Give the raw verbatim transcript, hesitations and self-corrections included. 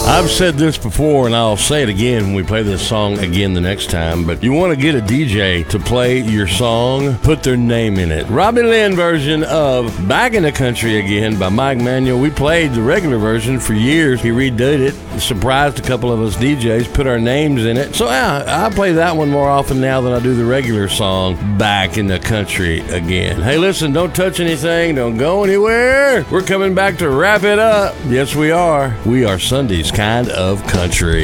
I've said this before, and I'll say it again when we play this song again the next time, but you want to get a D J to play your song, put their name in it. Robbie Lynn version of Back in the Country Again by Mike Manuel. We played the regular version for years. He redid it, surprised a couple of us D Js, put our names in it. So yeah, I play that one more often now than I do the regular song, Back in the Country Again. Hey, listen, don't touch anything. Don't go anywhere. We're coming back to wrap it up. Yes, we are. We are Sunday's Kind of Country.